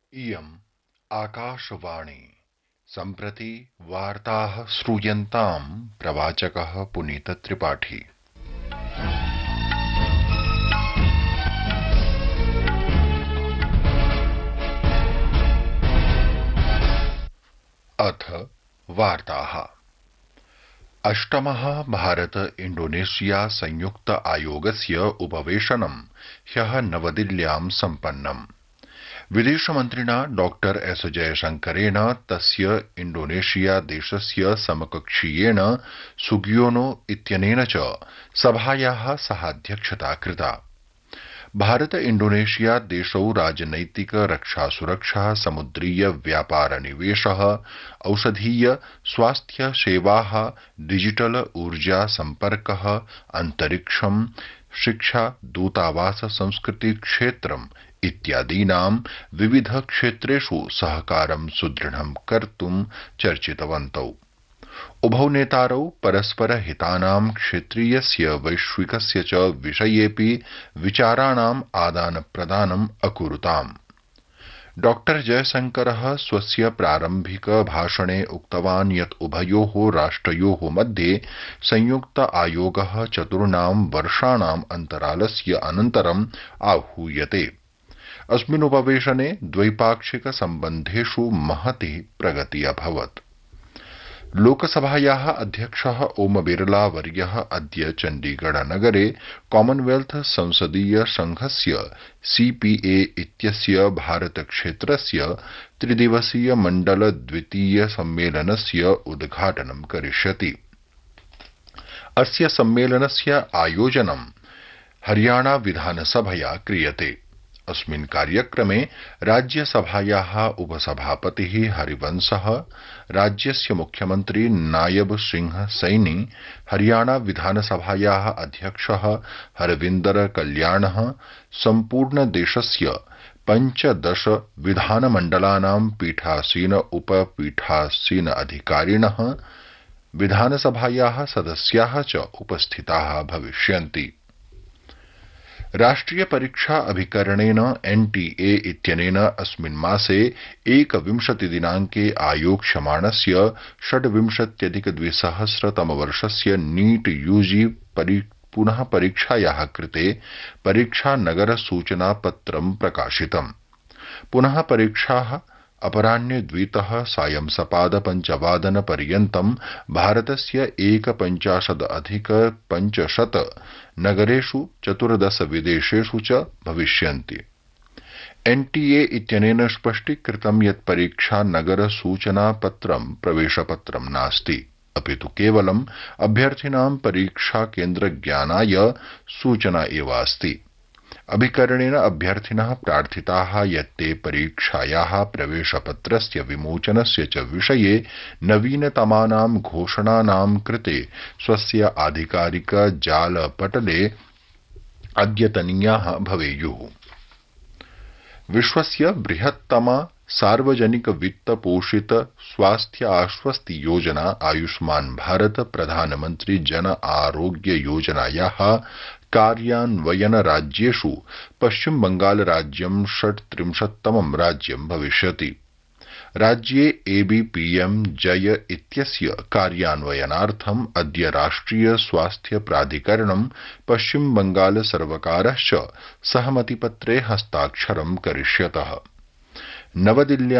इयम् आकाशवाणी सम्प्रति वार्ताः श्रूयन्ताम् प्रवाचकः पुनीतत्रिपाठी। अथ वार्ताः। अष्टमः भारत इंडोनेशिया संयुक्त आयोगस्य उपवेशनं ह्यः नवदिल्ल्यां सम्पन्नम्। विदेशमन्त्रिणा डॉक्टर एस जयशंकरेण तस्य इंडोनेशिया देशस्य समकक्षीयेण सुगियोनो इत्यनेन च सभायाः सहाध्यक्षता कृता। भारत इंडोनेशिया देशौ राजनैतिक रक्षा सुरक्षा समुद्रीय व्यापार निवेशः औषधीय स्वास्थ्य सेवाः डिजिटल ऊर्जा सम्पर्कः अंतरिक्षं शिक्षा दूतावास संस्कृति क्षेत्रम् इत्यादीनां विविध क्षेत्रेषु सहकारं सुदृढं कर्तुं चर्चितवन्तौ। उभौ नेतारौ परस्पर हितानां क्षेत्रीयस्य वैश्विकस्य च विषयेऽपि विचाराणाम् आदान प्रदानम् अकुरुताम्। डॉक्टर जयशंकरः स्वस्य प्रारम्भिक भाषणे उक्तवान् यत् उभयोः राष्ट्रयोः मध्ये संयुक्त आयोगः चतुर्णां वर्षाणाम् अन्तरालस्य अनन्तरम् आहूयते। अस्मिन् उपवेशने द्वैपाक्षिक सम्बन्धेषु महती प्रगतिः अभवत्। लोकसभायाः अध्यक्षः ओम बिरला वर्यः अद्य चण्डीगढ़ नगरे कॉमनवेल्थ संसदीय संघस्य सीपीए इत्यस्य भारत क्षेत्रस्य त्रिदिवसीय मण्डल द्वितीय सम्मेलनस्य उद्घाटनं करिष्यति। अस्य सम्मेलनस्य आयोजनं हरियाणा विधानसभया क्रियते। अस्मिन् कार्यक्रमे राज्यसभायाः उपसभापतिः हरिवंशः, राज्यस्य मुख्यमन्त्री नायब सिंह सैनी, हरियाणा विधानसभायाः अध्यक्षः हरविन्दर कल्याणः, सम्पूर्ण देशस्य 15 विधानमण्डलानां पीठासीन उपपीठासीन अधिकारिणः, विधानसभायाः सदस्याः च उपस्थिताः भविष्यन्ति। राष्ट्रिय परीक्षा अभिकरणेन एनटीए इत्यनेन अस्मिन् मासे 21 दिनाङ्के आयोक्ष्यमाणस्य 26,200 नीट यूजी पुनः परीक्षायाः कृते परीक्षा नगर सूचना पत्रं प्रकाशितम्। पुनः परीक्षाः अपराह्ने 2तः सायं सपाद 5 पर्यन्तं भारतस्य 51,500 नगरेषु 14 विदेशेषु च भविष्यन्ति। एनटीए इत्यनेन स्पष्टीकृतं यत् परीक्षा नगर सूचना पत्रं प्रवेशपत्रं नास्ति, अपितु केवलम् अभ्यर्थिनां परीक्षा केन्द्र ज्ञानाय सूचना एव अस्ति। अभिकरणेन अभ्यर्थिनः प्रार्थिताः यत् ते परीक्षायाः प्रवेशपत्रस्य विमोचनस्य च विषये नवीनतमानां घोषणानां कृते स्वस्य आधिकारिक जालपटले अद्यतनीयाः भवेयुः। विश्वस्य बृहत्तमा सार्वजनिक वित्त पोषित स्वास्थ्य आश्वस्ति योजना आयुष्मान भारत प्रधानमन्त्री जन आरोग्य योजनायाः कार्यान्वयन राज्येषु पश्चिम बंगाल राज्यं 36तमं राज्यं भविष्यति। राज्ये एबीपीएम जय इत्यस्य कार्यान्वयनार्थम् अद्य राष्ट्रिय स्वास्थ्य प्राधिकरणं पश्चिम बंगाल सर्वकारश्च सहमतिपत्रे हस्ताक्षरं करिष्यतः। नवदिल्ल्यां